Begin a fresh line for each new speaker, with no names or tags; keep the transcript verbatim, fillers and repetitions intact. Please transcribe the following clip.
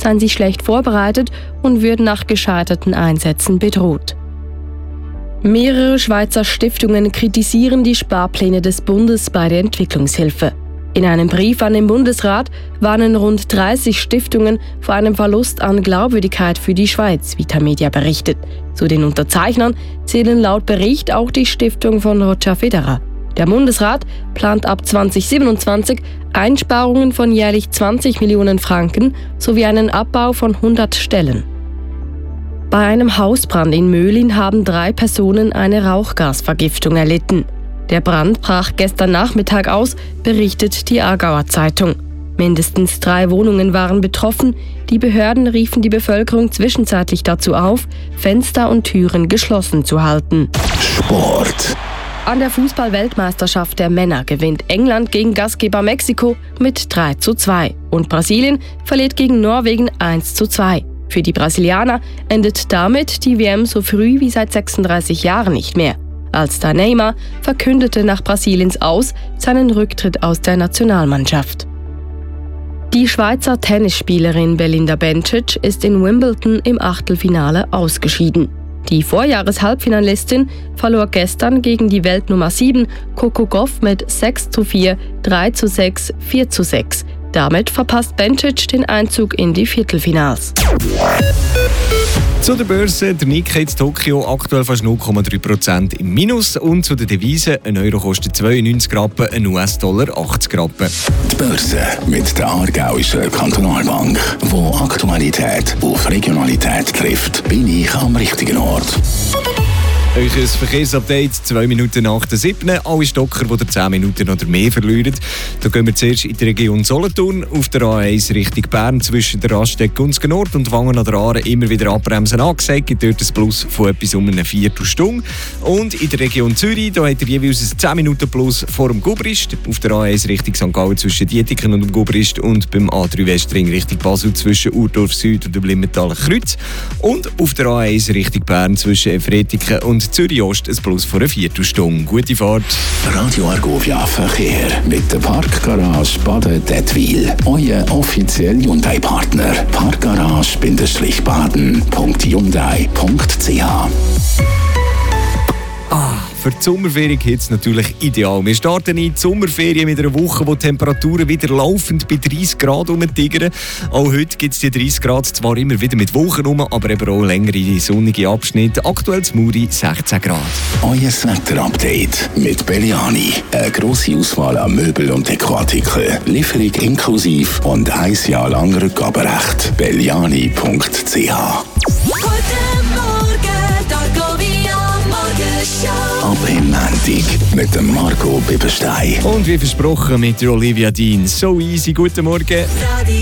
seien sie schlecht vorbereitet und würden nach gescheiterten Einsätzen bedroht. Mehrere Schweizer Stiftungen kritisieren die Sparpläne des Bundes bei der Entwicklungshilfe. In einem Brief an den Bundesrat warnen rund dreißig Stiftungen vor einem Verlust an Glaubwürdigkeit für die Schweiz, wie Tamedia berichtet. Zu den Unterzeichnern zählen laut Bericht auch die Stiftung von Roger Federer. Der Bundesrat plant ab zwanzig siebenundzwanzig Einsparungen von jährlich zwanzig Millionen Franken sowie einen Abbau von hundert Stellen. Bei einem Hausbrand in Möhlin haben drei Personen eine Rauchgasvergiftung erlitten. Der Brand brach gestern Nachmittag aus, berichtet die Aargauer Zeitung. Mindestens drei Wohnungen waren betroffen. Die Behörden riefen die Bevölkerung zwischenzeitlich dazu auf, Fenster und Türen geschlossen zu halten.
Sport.
An der Fußball-Weltmeisterschaft der Männer gewinnt England gegen Gastgeber Mexiko mit drei zu zwei und Brasilien verliert gegen Norwegen eins zu zwei. Für die Brasilianer endet damit die W M so früh wie seit sechsunddreißig Jahren nicht mehr. Als da Neymar verkündete nach Brasiliens Aus seinen Rücktritt aus der Nationalmannschaft. Die Schweizer Tennisspielerin Belinda Bencic ist in Wimbledon im Achtelfinale ausgeschieden. Die Vorjahres-Halbfinalistin verlor gestern gegen die Weltnummer sieben Coco Gauff mit sechs zu vier, drei zu sechs, vier zu sechs. Damit verpasst Bencic den Einzug in die Viertelfinals.
Zu der Börse, der Nikkei in Tokio aktuell fast null Komma drei Prozent im Minus und zu den Devisen, ein Euro kostet zweiundneunzig Rappen, ein U S-Dollar achtzig Rappen.
Die Börse mit der Aargauischen Kantonalbank, wo Aktualität auf Regionalität trifft, bin ich am richtigen Ort.
Euch ein Verkehrsupdate, zwei Minuten nach der siebten. Alle Stocker, die zehn Minuten oder mehr verlieren. Da gehen wir zuerst in die Region Solothurn. Auf der A eins Richtung Bern zwischen der Raststätte Gunzgen Nord und Wangen an der Aare immer wieder abbremsen angesagt. Gibt dort ein Plus von etwas um eine Viertelstunde. Und in der Region Zürich, da hat er jeweils ein zehn Minuten Plus vor dem Gubrist. Auf der A eins Richtung Sankt Gallen zwischen Dietiken und dem Gubrist. Und beim A drei Westring Richtung Basel zwischen Urdorf Süd und dem Limmentaler Kreuz. Und auf der A eins Richtung Bern zwischen Efretiken und Zürich-Ost ein Plus vor einer Viertelstunde. Gute Fahrt.
Radio Argovia Verkehr mit der Parkgarage Baden-Dettwil. Euer offizieller Hyundai-Partner. Parkgarage-baden punkt hyundai punkt c h.
Für die Sommerferien geht es natürlich ideal. Wir starten in die Sommerferien mit einer Woche, wo die Temperaturen wieder laufend bei dreißig Grad rumtigern. Auch heute gibt es die dreißig Grad zwar immer wieder mit Wolken rum, aber eben auch längere sonnige Abschnitte. Aktuell in Muri sechzehn Grad.
Euer Wetter-Update mit Belliani. Eine grosse Auswahl an Möbel und Dekoartikeln. Lieferung inklusive und ein Jahr lang Rückgaberecht. belliani punkt c h. Ab im Montag mit dem Marco Bibberstein.
Und wie versprochen mit der Olivia Dean. So easy, guten Morgen.